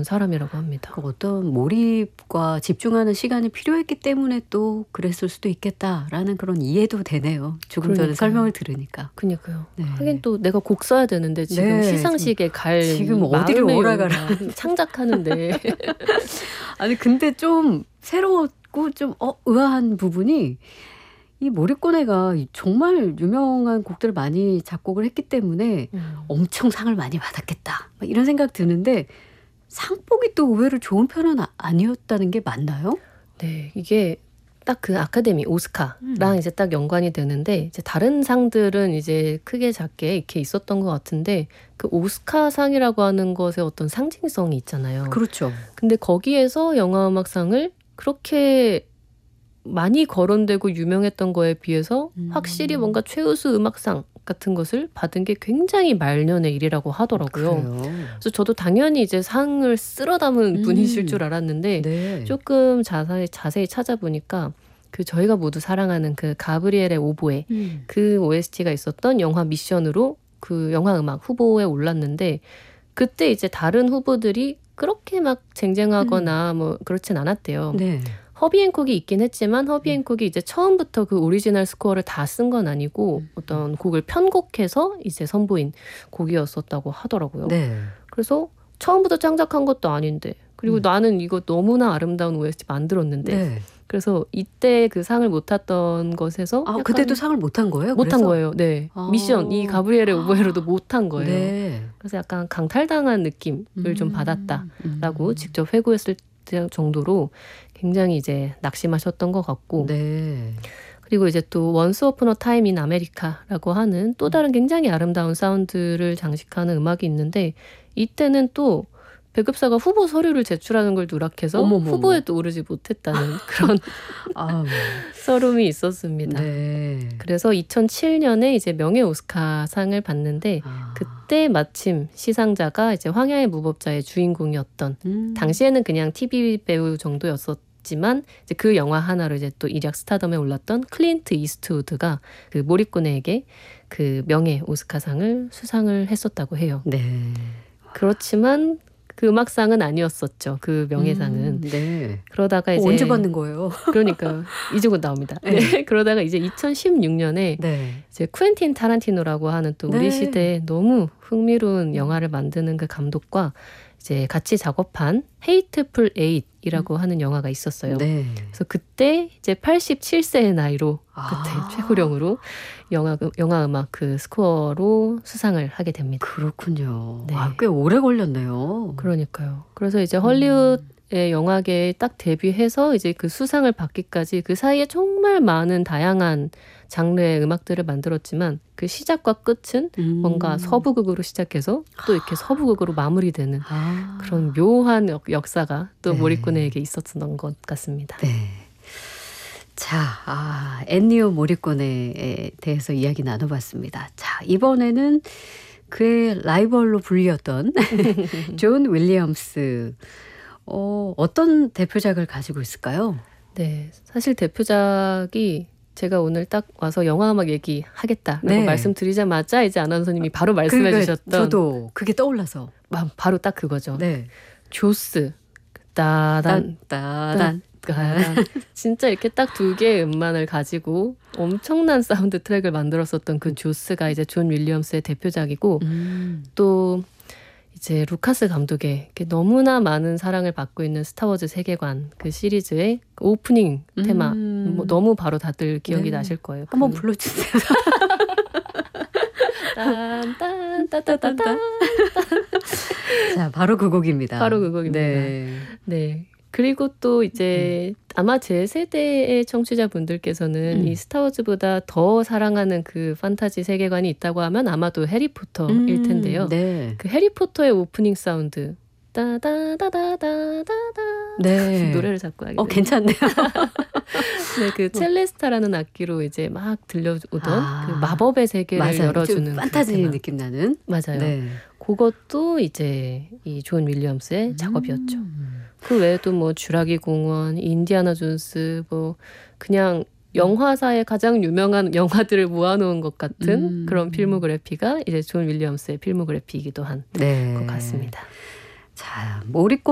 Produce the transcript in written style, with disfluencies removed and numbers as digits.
사람이라고 합니다. 그 어떤 몰입과 집중하는 시간이 필요했기 때문에 또 그랬을 수도 있겠다라는 그런 이해도 되네요. 조금 전에 그러니까요. 설명을 들으니까. 그러니까요. 네. 하긴 또 내가 곡 써야 되는데 지금 네, 시상식에 갈 지금 어디를 마음의 오라가라. 여유가 창작하는데 아니 근데 좀 새로웠고 좀 의아한 부분이 이 모리꼬네가 정말 유명한 곡들을 많이 작곡을 했기 때문에 엄청 상을 많이 받았겠다 막 이런 생각 드는데 상복이 또 의외로 좋은 편은 아니었다는 게 맞나요? 네, 이게 딱 그 아카데미 오스카랑 이제 딱 연관이 되는데 이제 다른 상들은 이제 크게 작게 이렇게 있었던 것 같은데 그 오스카상이라고 하는 것의 어떤 상징성이 있잖아요. 그렇죠. 근데 거기에서 영화음악상을 그렇게 많이 거론되고 유명했던 거에 비해서 확실히 뭔가 최우수 음악상 같은 것을 받은 게 굉장히 말년의 일이라고 하더라고요. 그래요. 그래서 저도 당연히 이제 상을 쓸어 담은 분이실 줄 알았는데 네. 조금 자세히 찾아보니까 그 저희가 모두 사랑하는 그 가브리엘의 오보에 그 OST가 있었던 영화 미션으로 그 영화 음악 후보에 올랐는데 그때 이제 다른 후보들이 그렇게 막 쟁쟁하거나 뭐 그렇진 않았대요. 네. 허비 앤콕이 있긴 했지만 허비 앤콕이 이제 처음부터 그 오리지널 스코어를 다 쓴 건 아니고 어떤 곡을 편곡해서 이제 선보인 곡이었었다고 하더라고요. 네. 그래서 처음부터 창작한 것도 아닌데 그리고 나는 이거 너무나 아름다운 OST 만들었는데 네. 그래서 이때 그 상을 못 탔던 것에서 아, 그때도 상을 못 한 거예요? 못한 그래서? 거예요. 네. 미션 이 가브리엘의 오보에로도 못한 거예요. 네. 그래서 약간 강탈당한 느낌을 좀 받았다라고 직접 회고했을 정도로 굉장히 이제 낙심하셨던 것 같고 네. 그리고 이제 또 원스 어폰 어 타임 인 아메리카라고 하는 또 다른 굉장히 아름다운 사운드를 장식하는 음악이 있는데 이때는 또 배급사가 후보 서류를 제출하는 걸 누락해서 어머머머. 후보에도 오르지 못했다는 그런 아, 썰움이 있었습니다. 네. 그래서 2007년에 이제 명예 오스카상을 받는데 그때 마침 시상자가 이제 황야의 무법자의 주인공이었던 당시에는 그냥 TV 배우 정도였었지만 이제 그 영화 하나로 이제 또 일약 스타덤에 올랐던 클린트 이스트우드가 그 모리꼬네에게 그 명예 오스카상을 수상을 했었다고 해요. 네. 그렇지만 그 음악상은 아니었었죠. 그 명예상은. 네. 그러다가 이제 언제 받는 거예요? 그러니까 이제 곧 나옵니다. 네. 그러다가 이제 2016년에 네. 이제 쿠엔틴 타란티노라고 하는 또 우리 네. 시대에 너무 흥미로운 영화를 만드는 그 감독과 이제 같이 작업한 헤이트풀 에잇이라고 하는 영화가 있었어요. 네. 그래서 그때 이제 87세의 나이로 그때 최고령으로 영화 음악 그 스코어로 수상을 하게 됩니다. 그렇군요. 네. 꽤 오래 걸렸네요. 그러니까요. 그래서 이제 헐리우드의 영화계에 딱 데뷔해서 이제 그 수상을 받기까지 그 사이에 정말 많은 다양한 장르의 음악들을 만들었지만 그 시작과 끝은 뭔가 서부극으로 시작해서 또 이렇게 서부극으로 마무리되는 그런 묘한 역사가 또 네. 모리꼬네에게 있었던 것 같습니다. 네. 자, 엔니오 모리꼬네에 대해서 이야기 나눠봤습니다. 자, 이번에는 그의 라이벌로 불리었던 존 윌리엄스. 어떤 대표작을 가지고 있을까요? 네, 사실 대표작이 제가 오늘 딱 와서 영화음악 얘기하겠다라고 네. 말씀드리자마자 이제 아나운서님이 바로 말씀해 주셨던 저도 그게 떠올라서. 바로 딱 그거죠. 네. 조스. 따단 따단. 진짜 이렇게 딱 두 개의 음만을 가지고 엄청난 사운드 트랙을 만들었었던 그 조스가 이제 존 윌리엄스의 대표작이고 또 이제 루카스 감독의 너무나 많은 사랑을 받고 있는 스타워즈 세계관 그 시리즈의 그 오프닝 테마 뭐 너무 바로 다들 기억이 나실 거예요. 한번 불러주세요. 딴딴따따따따. 자, 바로 그 곡입니다. 바로 그 곡입니다. 네. 네. 그리고 또 이제 아마 제 세대의 청취자분들께서는 이 스타워즈보다 더 사랑하는 그 판타지 세계관이 있다고 하면 아마도 해리포터일 텐데요. 네. 그 해리포터의 오프닝 사운드 따다다다다다다 네. 노래를 자꾸 하게 괜찮네요. 네, 그 첼레스타라는 악기로 이제 막 들려오던 그 마법의 세계를 맞아요. 열어주는 판타지 그 느낌 나는. 맞아요. 네. 그것도 이제 이 존 윌리엄스의 작업이었죠. 그 외에도 뭐 쥬라기 공원, 인디아나 존스, 뭐 그냥 영화사의 가장 유명한 영화들을 모아놓은 것 같은 그런 필모그래피가 이제 존 윌리엄스의 필모그래피이기도 한 것 같습니다. 자, 모리꼬